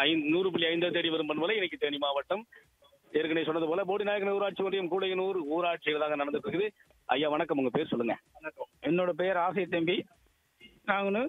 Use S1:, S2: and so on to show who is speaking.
S1: 100.5 தேடி வரும் பண்பலை இன்னைக்கு தேனி மாவட்டம் ஏற்கனவே சொன்னது போல போடிநாயக்கன் ஊராட்சி ஒன்றியம் கூடையனூர் ஊராட்சியில் தாங்க நடந்துட்டு இருக்குது. ஐயா வணக்கம், உங்க பேர் சொல்லுங்க.
S2: என்னோட பெயர் ஆசை தம்பி. நாங்கள்